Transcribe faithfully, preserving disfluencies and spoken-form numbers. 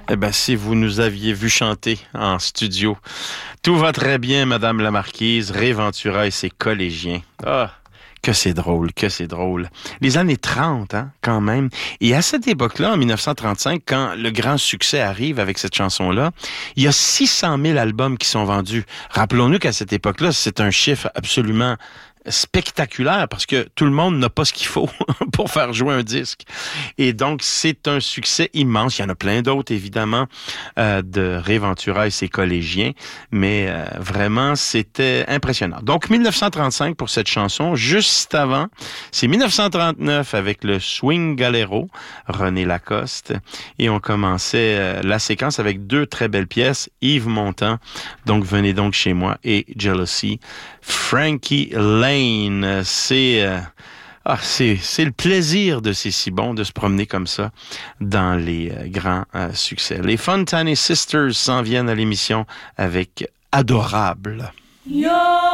Eh bien, si vous nous aviez vu chanter en studio, tout va très bien, Madame la Marquise, Ray Ventura et ses collégiens. Ah, que c'est drôle, que c'est drôle. Les années trente, hein, quand même. Et à cette époque-là, en dix-neuf cent trente-cinq, quand le grand succès arrive avec cette chanson-là, il y a six cent mille albums qui sont vendus. Rappelons-nous qu'à cette époque-là, c'est un chiffre absolument spectaculaire parce que tout le monde n'a pas ce qu'il faut pour faire jouer un disque. Et donc, c'est un succès immense. Il y en a plein d'autres, évidemment, euh, de Ray Ventura et ses collégiens, mais euh, vraiment, c'était impressionnant. Donc, dix-neuf cent trente-cinq pour cette chanson. Juste avant, c'est dix-neuf cent trente-neuf avec le Swing Galero, René Lacoste, et on commençait euh, la séquence avec deux très belles pièces, Yves Montand, donc Venez donc chez moi, et Jealousy. Frankie Lane, c'est euh, ah, c'est c'est le plaisir de C'est si bon de se promener comme ça dans les euh, grands euh, succès. Les Fontana Sisters s'en viennent à l'émission avec Adorable. Yo